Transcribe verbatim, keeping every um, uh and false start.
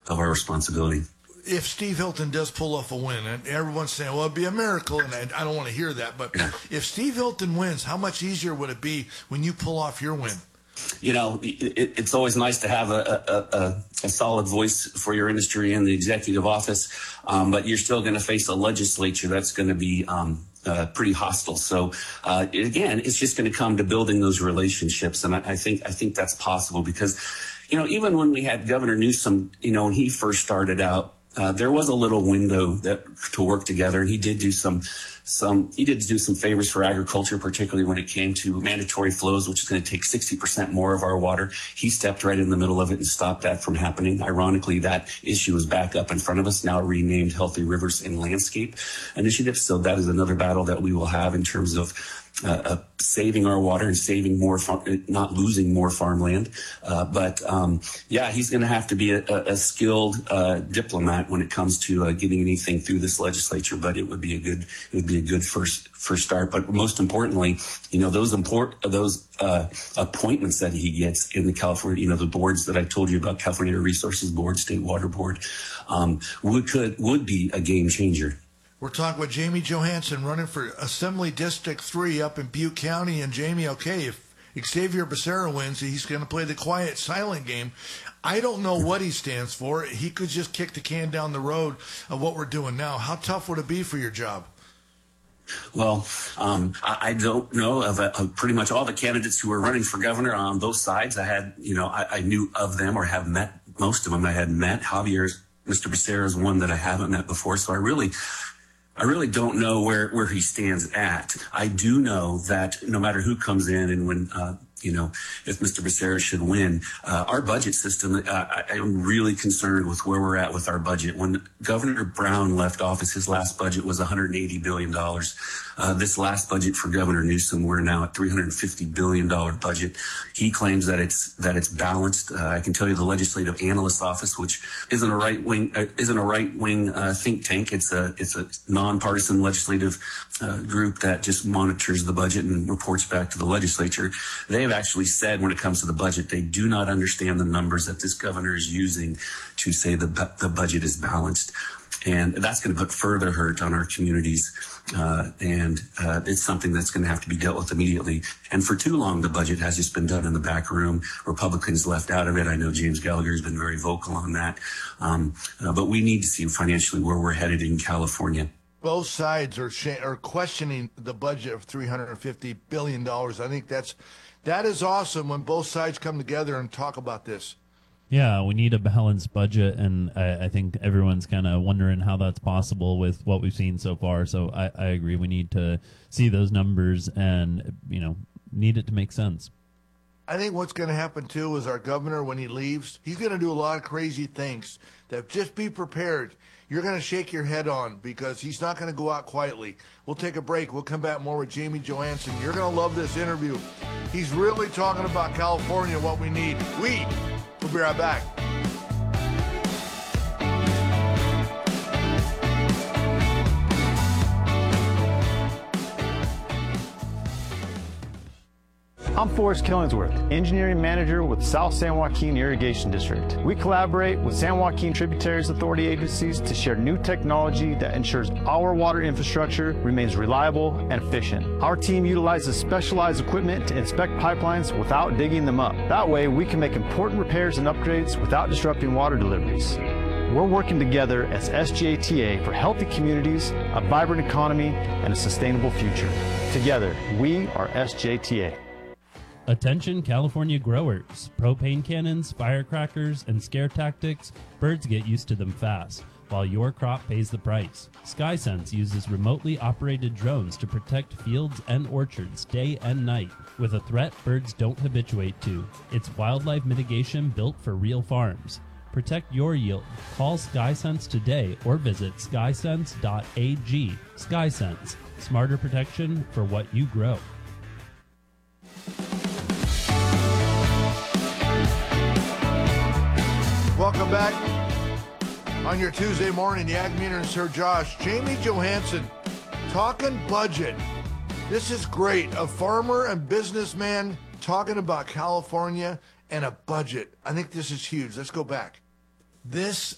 of our responsibility. If Steve Hilton does pull off a win, and everyone's saying, well, it'd be a miracle, and I, I don't want to hear that, but Yeah. if Steve Hilton wins, how much easier would it be when you pull off your win? You know, it, it's always nice to have a, a, a, a solid voice for your industry in the executive office, um, but you're still going to face a legislature that's going to be um, uh, pretty hostile. So uh, again, it's just going to come to building those relationships, and I, I think I think that's possible because, you know, even when we had Governor Newsom, you know, when he first started out, uh, there was a little window that to work together, and he did do some. Some, he did do some favors for agriculture, particularly when it came to mandatory flows, which is going to take sixty percent more of our water. He stepped right in the middle of it and stopped that from happening. Ironically, that issue is back up in front of us, now renamed Healthy Rivers and Landscape Initiative. So that is another battle that we will have in terms of uh, uh, saving our water and saving more, far- not losing more farmland. Uh, but um, yeah, he's going to have to be a, a skilled uh, diplomat when it comes to uh, getting anything through this legislature. But it would be a good, it would be a good first first start. But most importantly, you know, those import those uh, appointments that he gets in the California, you know, the boards that I told you about, California Air Resources Board, State Water Board, um, would could would be a game changer. We're talking with Jamie Johansson running for Assembly District three up in Butte County. And Jamie, okay, if Xavier Becerra wins, he's going to play the quiet, silent game. I don't know what he stands for. He could just kick the can down the road of what we're doing now. How tough would it be for your job? Well, um, I, I don't know of, uh, of pretty much all the candidates who were running for governor on both sides. I had, you know, I, I knew of them or have met most of them. I had met Javier's, Mister Becerra is one that I haven't met before. So I really... I really don't know where, where he stands at. I do know that no matter who comes in and when, uh, you know, if Mister Becerra should win, uh, our budget system, uh, I, I'm really concerned with where we're at with our budget. When Governor Brown left office, his last budget was one hundred eighty billion dollars. Uh, this last budget for Governor Newsom, we're now at three hundred fifty billion dollars budget. He claims that it's that it's balanced. Uh, I can tell you the Legislative Analyst's Office, which isn't a right wing uh, isn't a right wing uh, think tank. It's a it's a nonpartisan legislative uh, group that just monitors the budget and reports back to the legislature. They have actually said when it comes to the budget, they do not understand the numbers that this governor is using to say the the budget is balanced. And that's going to put further hurt on our communities. Uh, and uh, it's something that's going to have to be dealt with immediately. And for too long, the budget has just been done in the back room. Republicans left out of it. I know James Gallagher has been very vocal on that. Um, uh, but we need to see financially where we're headed in California. Both sides are sh- are questioning the budget of three hundred fifty billion dollars. I think that's that is awesome when both sides come together and talk about this. Yeah, we need a balanced budget, and I, I think everyone's kind of wondering how that's possible with what we've seen so far. So I, I agree. We need to see those numbers and, you know, need it to make sense. I think what's going to happen, too, is our governor, when he leaves, he's going to do a lot of crazy things that just be prepared. You're going to shake your head on because he's not going to go out quietly. We'll take a break. We'll come back more with Jamie Johansson. You're going to love this interview. He's really talking about California, what we need. We We'll be right back. I'm Forrest Killingsworth, Engineering Manager with South San Joaquin Irrigation District. We collaborate with San Joaquin Tributaries Authority agencies to share new technology that ensures our water infrastructure remains reliable and efficient. Our team utilizes specialized equipment to inspect pipelines without digging them up. That way, we can make important repairs and upgrades without disrupting water deliveries. We're working together as S J T A for healthy communities, a vibrant economy, and a sustainable future. Together, we are S J T A. Attention California growers. Propane cannons, firecrackers, and scare tactics, birds get used to them fast, while your crop pays the price. SkySense uses remotely operated drones to protect fields and orchards day and night with a threat birds don't habituate to. It's wildlife mitigation built for real farms. Protect your yield. Call SkySense today or visit skysense dot a g. SkySense, smarter protection for what you grow. Welcome back on your Tuesday morning, the Ag Meter and Sir Josh. Jamie Johansson, talking budget. This is great. A farmer and businessman talking about California and a budget. I think this is huge. Let's go back. This